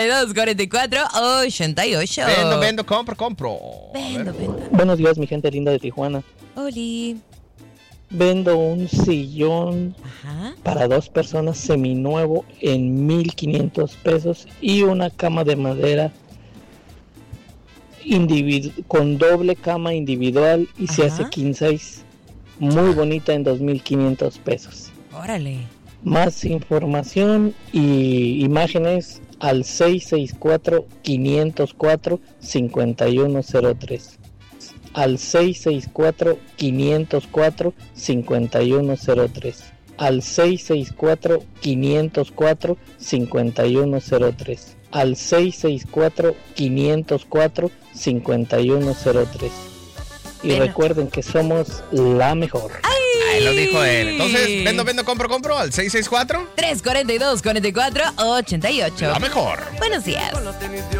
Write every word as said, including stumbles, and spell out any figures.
dos cuarenta y cuatro ochenta y ocho. Vendo, vendo, compro, compro. Vendo, vendo. Buenos días, mi gente linda de Tijuana. Oli. Vendo un sillón Ajá. para dos personas seminuevo en mil quinientos pesos y una cama de madera individu- con doble cama individual y se Ajá. hace king size. Muy bonita en dos mil quinientos pesos. Órale. Más información y imágenes al seis seis cuatro, cinco cero cuatro, cinco uno cero tres. Al seis seis cuatro, cinco cero cuatro, cinco uno cero tres. Al seis seis cuatro, cinco cero cuatro, cinco uno cero tres. Al seis seis cuatro, cinco cero cuatro, cinco uno cero tres. Y Bueno. recuerden que somos la mejor. Ahí lo dijo él. Entonces, vendo, vendo, compro, compro al seis seis cuatro. tres cuarenta y dos cuarenta y cuatro ochenta y ocho. La mejor. Buenos días.